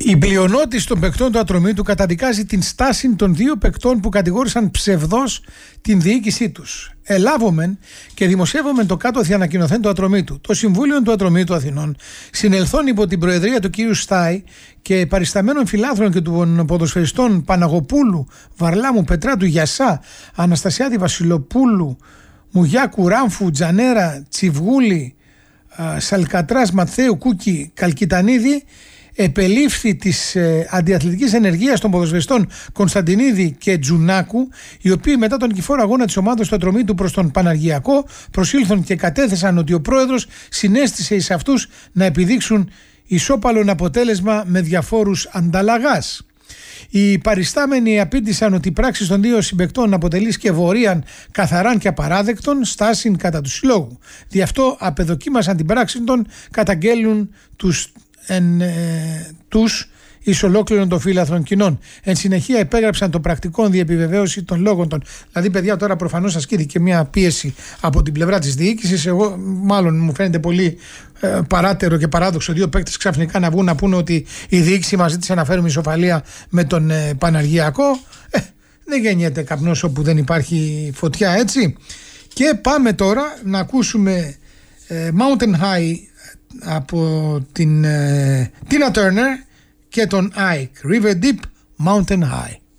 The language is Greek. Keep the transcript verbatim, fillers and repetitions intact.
Η πλειονότητα των παικτών του Ατρομήτου καταδικάζει την στάση των δύο παικτών που κατηγόρησαν ψευδώς την διοίκησή τους. Ελάβομεν και δημοσιεύομεν το κάτω ανακοινωθέν του Ατρομήτου. Το Συμβούλιο του Ατρομήτου Αθηνών συνελθόν υπό την προεδρία του κ. Στάι και παρισταμένων φιλάθλων και των ποδοσφαιριστών Παναγοπούλου, Βαρλάμου, Πετράτου, Γιασά, Αναστασιάδη, Βασιλοπούλου, Μουγιάκου, Ράμφου, Τζανέρα, Τσιβγούλη, Σαλκατράς, Ματθαίου, Κούκη, Καλκιτανίδη, επελήφθη της ε, αντιαθλητικής ενεργείας των ποδοσφαιριστών Κωνσταντινίδη και Τζουνάκου, οι οποίοι μετά τον νικηφόρο αγώνα της ομάδας του Ατρομήτου προς τον Παναργιακό προσήλθαν και κατέθεσαν ότι ο πρόεδρος συνέστησε εις αυτούς να επιδείξουν ισόπαλον αποτέλεσμα με διαφόρους ανταλλαγάς. Οι παριστάμενοι απήντησαν ότι η πράξη των δύο συμπαικτών αποτελεί σκευωρίαν καθαράν και απαράδεκτον στάσιν κατά του συλλόγου. Δι' αυτό απεδοκίμασαν την πράξη των, καταγγέλνουν τους εν, ε, τους εις ολόκληρων των φύλαθρων κοινών. Εν συνεχεία επέγραψαν το πρακτικό διεπιβεβαίωση των λόγων των. Δηλαδή, παιδιά, τώρα προφανώς ασκήθηκε μια πίεση από την πλευρά της διοίκησης. Εγώ, μάλλον μου φαίνεται πολύ ε, παράτερο και παράδοξο δύο παίκτες ξαφνικά να βγουν να πούνε ότι η διοίκηση μας ζήτησε να φέρουμε ισοφαλία με τον ε, Παναργιακό. Ε, δεν γεννιέται καπνός όπου δεν υπάρχει φωτιά, έτσι. Και πάμε τώρα να ακούσουμε ε, Mountain High από την ε, Tina Turner και τον Ike. River Deep, Mountain High.